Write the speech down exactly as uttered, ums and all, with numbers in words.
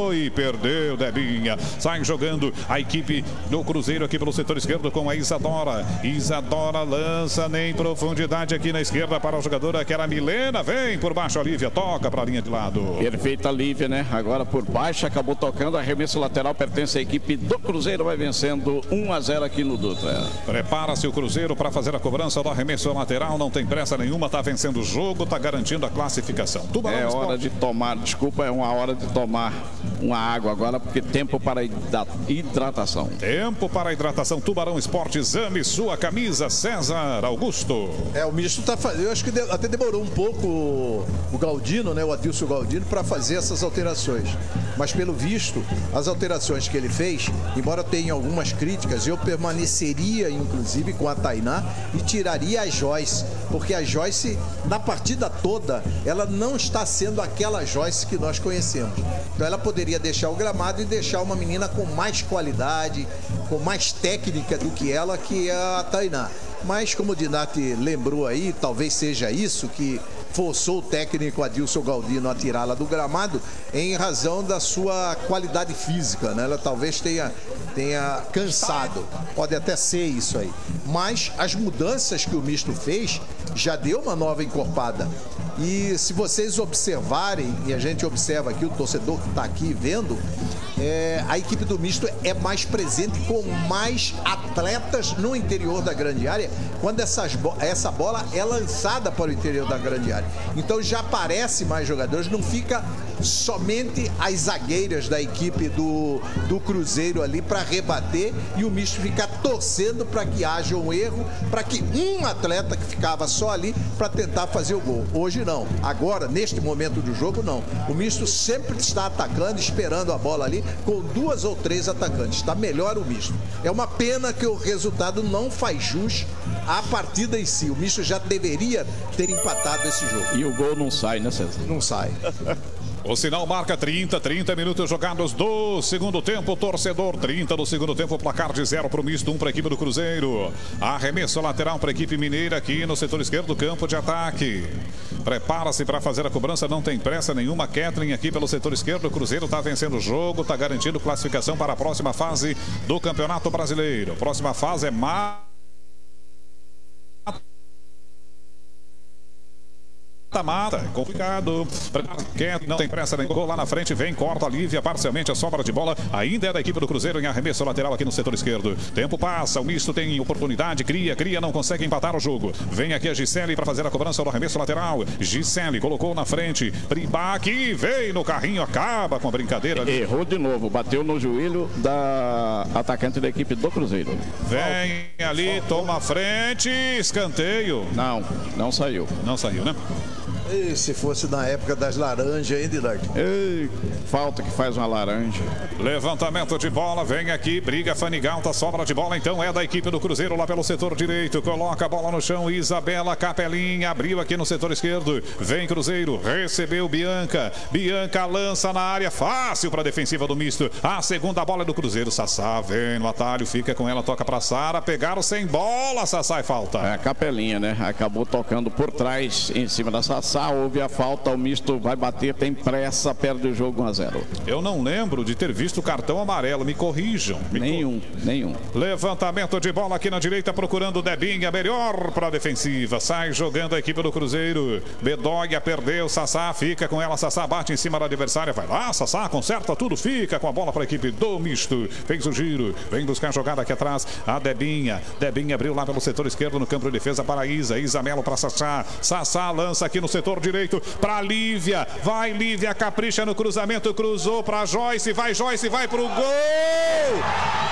tocou e perdeu, Debinha. Sai jogando a equipe do Cruzeiro aqui pelo setor esquerdo com a Isadora. Isadora lança nem profundidade aqui na esquerda para a jogadora que era a Milena. Vem por baixo a Lívia, toca para a linha de lado. Perfeita Lívia, né? Agora por baixo, acabou tocando. Arremesso lateral pertence à equipe do Cruzeiro. Vai vencendo um a zero aqui no Dutra. Prepara-se o Cruzeiro para fazer a cobrança do arremesso lateral. Não tem pressa nenhuma, está vencendo o jogo, está garantindo a classificação. Tubarão é hora Esporte. de tomar, desculpa, é uma hora de tomar uma água agora, porque tempo para hidratação. Tempo para hidratação. Tubarão Esporte, exame sua camisa, César Augusto. É, o misto tá fazendo, eu acho que até demorou um pouco o Galdino, né, o Adilson Galdino, para fazer essas alterações. Mas pelo visto, as alterações que ele fez, embora tenha algumas críticas, eu permaneceria inclusive com a Tainá e tiraria a Joyce, porque a Joyce, na partida toda, ela não está sendo aquela Joyce que nós conhecemos. Então ela poderia deixar o gramado e deixar uma menina com mais qualidade, com mais técnica do que ela, que é a Tainá. Mas como o Dinati lembrou aí, talvez seja isso que forçou o técnico Adilson Galdino a tirá-la do gramado em razão da sua qualidade física, né? Ela talvez tenha, tenha cansado, pode até ser isso aí. Mas as mudanças que o misto fez já deu uma nova encorpada. E se vocês observarem, e a gente observa aqui, o torcedor que está aqui vendo, é, a equipe do misto é mais presente com mais atletas no interior da grande área, quando essas, essa bola é lançada para o interior da grande área. Então já aparece mais jogadores, não fica somente as zagueiras da equipe do, do Cruzeiro ali para rebater e o misto ficar torcendo para que haja um erro, para que um atleta que ficava só ali para tentar fazer o gol. Hoje não. Agora, neste momento do jogo, não. O misto sempre está atacando, esperando a bola ali com duas ou três atacantes. Está melhor o misto. É uma pena que o resultado não faz jus à partida em si. O misto já deveria ter empatado esse jogo. E o gol não sai, né, César? Não sai. O sinal marca trinta, trinta minutos jogados do segundo tempo. Torcedor, trinta do segundo tempo. Placar de zero para o misto, um para a equipe do Cruzeiro. Arremesso lateral para a equipe mineira aqui no setor esquerdo do campo de ataque. Prepara-se para fazer a cobrança, não tem pressa nenhuma. Kathleen aqui pelo setor esquerdo. O Cruzeiro está vencendo o jogo, está garantindo classificação para a próxima fase do Campeonato Brasileiro. Próxima fase é mais... Mata, é complicado. Não tem pressa nem gol lá na frente. Vem, corta a Lívia parcialmente a sobra de bola. Ainda é da equipe do Cruzeiro em arremesso lateral aqui no setor esquerdo. Tempo passa, o misto tem oportunidade. Cria, cria, não consegue empatar o jogo. Vem aqui a Gisele para fazer a cobrança do arremesso lateral. Gisele colocou na frente. Pribac veio no carrinho, acaba com a brincadeira ali. Errou de novo, bateu no joelho da atacante da equipe do Cruzeiro. Vem ali, toma a frente, escanteio. Não, não saiu. Não saiu, né? E se fosse na época das laranjas, hein, Dinardi? Ei, falta que faz uma laranja. Levantamento de bola, vem aqui, briga Fanigalta, sobra de bola, então é da equipe do Cruzeiro lá pelo setor direito. Coloca a bola no chão, Isabela Capelinha, abriu aqui no setor esquerdo. Vem Cruzeiro, recebeu Bianca. Bianca lança na área, fácil para a defensiva do misto. A segunda bola é do Cruzeiro, Sassá vem no atalho, fica com ela, toca para Sara. Pegaram sem bola, Sassá e falta. É a Capelinha, né? Acabou tocando por trás em cima da Sassá. Houve a falta, o misto vai bater, tem pressa, perde o jogo um a zero. Eu não lembro de ter visto o cartão amarelo, me corrijam. Me nenhum, cor... nenhum. Levantamento de bola aqui na direita, procurando o Debinha, melhor para a defensiva. Sai jogando a equipe do Cruzeiro. Bedoya perdeu, Sassá fica com ela, Sassá bate em cima da adversária, vai lá, Sassá conserta tudo, fica com a bola para a equipe do misto. Fez o giro, vem buscar a jogada aqui atrás, a Debinha. Debinha abriu lá pelo setor esquerdo no campo de defesa para a Isa. Isa Melo para Sassá. Sassá lança aqui no setor direito para Lívia, vai Lívia, capricha no cruzamento, cruzou para Joyce, vai Joyce, vai pro gol!